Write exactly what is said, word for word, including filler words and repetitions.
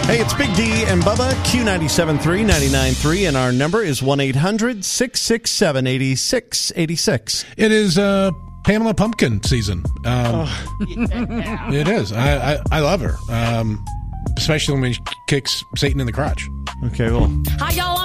Hey, it's Big D and Bubba, Q ninety-seven point three, ninety-nine point three, and our number is one eight hundred six six seven eight six eight six. It is uh, Pamela Pumpkin season. Um, oh. yeah. It is. I, I, I love her, um, especially when she kicks Satan in the crotch. Okay, well. Hi, y'all.